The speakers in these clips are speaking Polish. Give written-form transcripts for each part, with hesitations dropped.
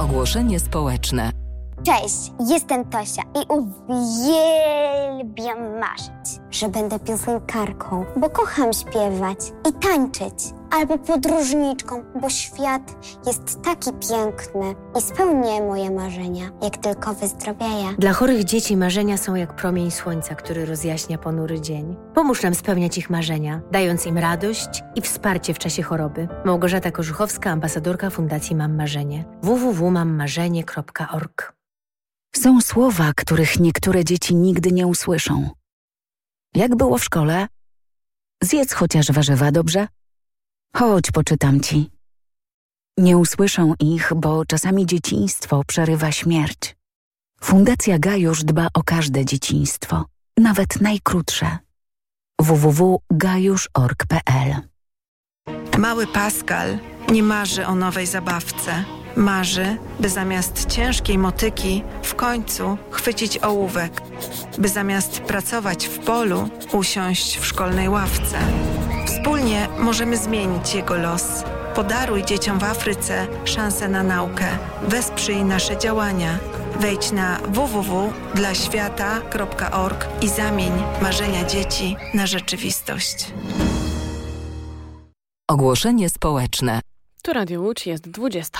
Ogłoszenie społeczne. Cześć, jestem Tosia i uwielbiam marzyć, że będę piosenkarką, bo kocham śpiewać i tańczyć. Albo podróżniczką, bo świat jest taki piękny i spełnię moje marzenia, jak tylko wyzdrowieję. Dla chorych dzieci marzenia są jak promień słońca, który rozjaśnia ponury dzień. Pomóż nam spełniać ich marzenia, dając im radość i wsparcie w czasie choroby. Małgorzata Korzuchowska, ambasadorka Fundacji Mam Marzenie. www.mammarzenie.org. Są słowa, których niektóre dzieci nigdy nie usłyszą. Jak było w szkole? Zjedz chociaż warzywa, dobrze? Chodź, poczytam ci. Nie usłyszą ich, bo czasami dzieciństwo przerywa śmierć. Fundacja Gajusz dba o każde dzieciństwo, nawet najkrótsze. www.gajusz.org.pl. Mały Pascal nie marzy o nowej zabawce. Marzy, by zamiast ciężkiej motyki w końcu chwycić ołówek, by zamiast pracować w polu usiąść w szkolnej ławce. Wspólnie możemy zmienić jego los. Podaruj dzieciom w Afryce szansę na naukę. Wesprzyj nasze działania. Wejdź na www.dlaświata.org i zamień marzenia dzieci na rzeczywistość. Ogłoszenie społeczne. Tu Radio Łódź, jest 20.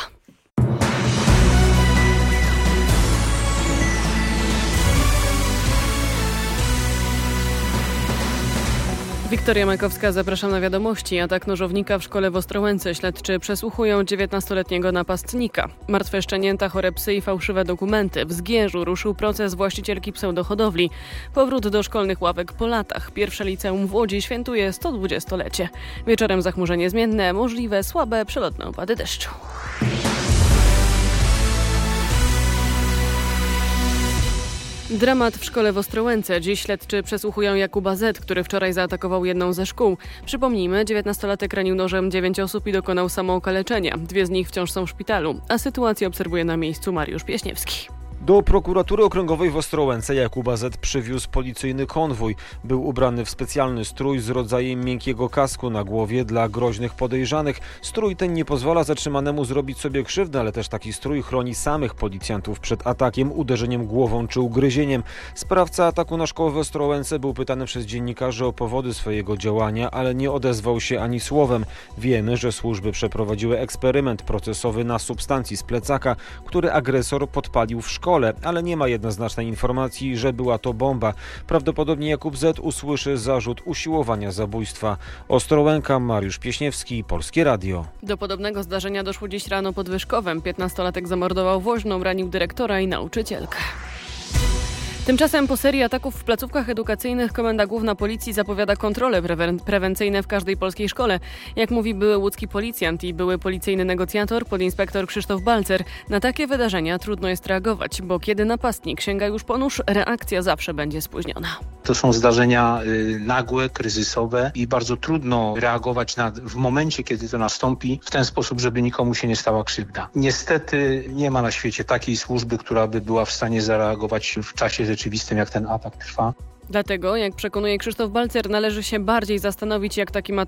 Wiktoria Majkowska, zapraszam na wiadomości. Atak nożownika w szkole w Ostrołęce. Śledczy przesłuchują 19-letniego napastnika. Martwe szczenięta, chore psy i fałszywe dokumenty. W Zgierzu ruszył proces właścicielki pseudohodowli. Powrót do szkolnych ławek po latach. Pierwsze liceum w Łodzi świętuje 120-lecie. Wieczorem zachmurzenie zmienne, możliwe słabe przelotne opady deszczu. Dramat w szkole w Ostrołęce. Dziś śledczy przesłuchują Jakuba Z., który wczoraj zaatakował jedną ze szkół. Przypomnijmy, 19-latek ranił nożem 9 osób i dokonał samookaleczenia. 2 z nich wciąż są w szpitalu, a sytuację obserwuje na miejscu Mariusz Pieśniewski. Do prokuratury okręgowej w Ostrołęce Jakuba Z. przywiózł policyjny konwój. Był ubrany w specjalny strój z rodzajem miękkiego kasku na głowie dla groźnych podejrzanych. Strój ten nie pozwala zatrzymanemu zrobić sobie krzywdy, ale też taki strój chroni samych policjantów przed atakiem, uderzeniem głową czy ugryzieniem. Sprawca ataku na szkołę w Ostrołęce był pytany przez dziennikarzy o powody swojego działania, ale nie odezwał się ani słowem. Wiemy, że służby przeprowadziły eksperyment procesowy na substancji z plecaka, który agresor podpalił w szkole, ale nie ma jednoznacznej informacji, że była to bomba. Prawdopodobnie Jakub Z. usłyszy zarzut usiłowania zabójstwa. Ostrołęka, Mariusz Pieśniewski, Polskie Radio. Do podobnego zdarzenia doszło dziś rano pod Wyszkowem. 15-latek zamordował woźną, ranił dyrektora i nauczycielkę. Tymczasem po serii ataków w placówkach edukacyjnych Komenda Główna Policji zapowiada kontrole prewencyjne w każdej polskiej szkole. Jak mówi były łódzki policjant i były policyjny negocjator, podinspektor Krzysztof Balcer, na takie wydarzenia trudno jest reagować, bo kiedy napastnik sięga już po nóż, reakcja zawsze będzie spóźniona. To są zdarzenia nagłe, kryzysowe i bardzo trudno reagować w momencie, kiedy to nastąpi, w ten sposób, żeby nikomu się nie stała krzywda. Niestety nie ma na świecie takiej służby, która by była w stanie zareagować w czasie rzeczywistym, jak ten atak trwa. Dlatego, jak przekonuje Krzysztof Balcer, należy się bardziej zastanowić, jak takim atakom